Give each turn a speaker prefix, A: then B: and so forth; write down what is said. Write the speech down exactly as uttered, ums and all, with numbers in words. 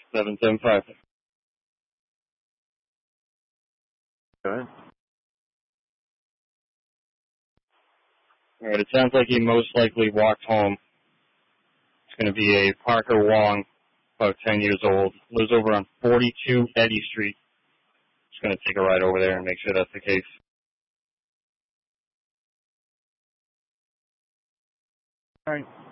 A: seven seven five. Go ahead. All right, it sounds like he most likely walked home. It's going to be a Parker Wong, about ten years old. Lives over on forty-two Eddy Street. Just going to take a ride over there and make sure that's the case. All right.